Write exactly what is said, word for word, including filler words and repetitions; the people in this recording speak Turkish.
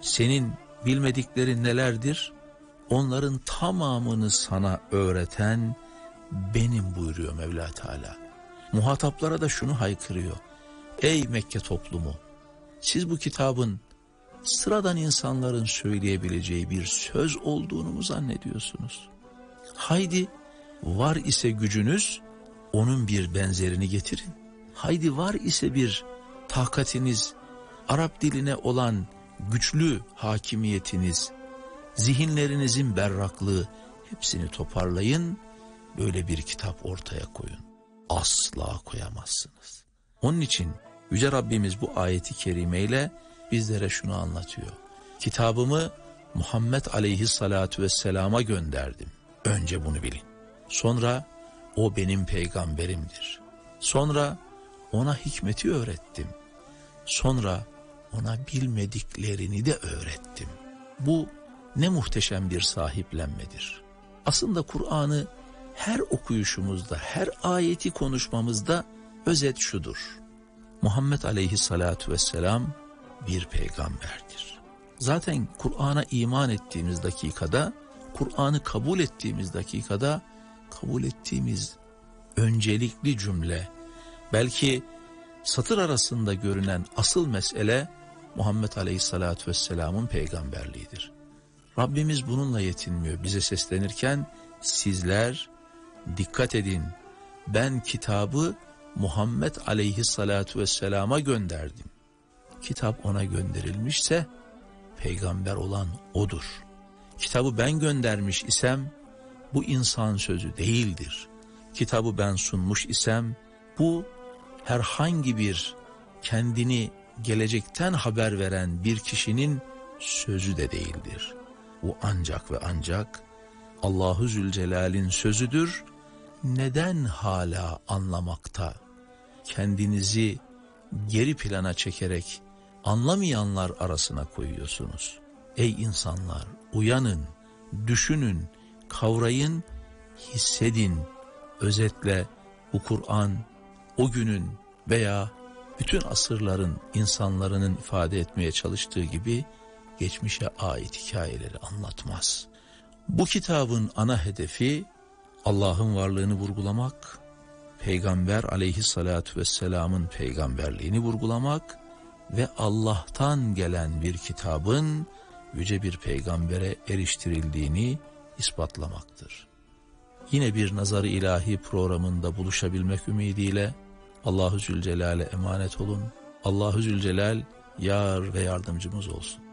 Senin bilmediklerin nelerdir? Onların tamamını sana öğreten benim buyuruyor Mevla Teala. Muhataplara da şunu haykırıyor. Ey Mekke toplumu! Siz bu kitabın sıradan insanların söyleyebileceği bir söz olduğunu mu zannediyorsunuz? Haydi var ise gücünüz onun bir benzerini getirin. Haydi var ise bir takatiniz, Arap diline olan güçlü hakimiyetiniz, zihinlerinizin berraklığı, hepsini toparlayın, böyle bir kitap ortaya koyun. Asla koyamazsınız. Onun için Yüce Rabbimiz bu ayeti kerimeyle bizlere şunu anlatıyor. Kitabımı Muhammed aleyhissalatu vesselama gönderdim. Önce bunu bilin. Sonra o benim peygamberimdir. Sonra ona hikmeti öğrettim. Sonra ona bilmediklerini de öğrettim. Bu ne muhteşem bir sahiplenmedir. Aslında Kur'an'ı her okuyuşumuzda, her ayeti konuşmamızda özet şudur. Muhammed aleyhissalatu vesselam bir peygamberdir. Zaten Kur'an'a iman ettiğimiz dakikada, Kur'an'ı kabul ettiğimiz dakikada, kabul ettiğimiz öncelikli cümle, belki satır arasında görünen asıl mesele Muhammed aleyhissalatu vesselamın peygamberliğidir. Rabbimiz bununla yetinmiyor. Bize seslenirken sizler dikkat edin, ben kitabı Muhammed aleyhissalatu vesselama gönderdim. Kitap ona gönderilmişse peygamber olan odur. Kitabı ben göndermiş isem bu insan sözü değildir. Kitabı ben sunmuş isem bu herhangi bir kendini gelecekten haber veren bir kişinin sözü de değildir. Bu ancak ve ancak Allahu Zülcelal'in sözüdür. Neden hala anlamakta, kendinizi geri plana çekerek anlamayanlar arasına koyuyorsunuz? Ey insanlar, uyanın, düşünün, kavrayın, hissedin. Özetle bu Kur'an o günün veya bütün asırların insanların ifade etmeye çalıştığı gibi geçmişe ait hikayeleri anlatmaz. Bu kitabın ana hedefi Allah'ın varlığını vurgulamak, Peygamber aleyhissalatu vesselamın peygamberliğini vurgulamak ve Allah'tan gelen bir kitabın yüce bir peygambere eriştirildiğini ispatlamaktır. Yine bir Nazar-ı İlahi programında buluşabilmek ümidiyle Allahu Zülcelal'e emanet olun. Allahu Zülcelal yar ve yardımcımız olsun.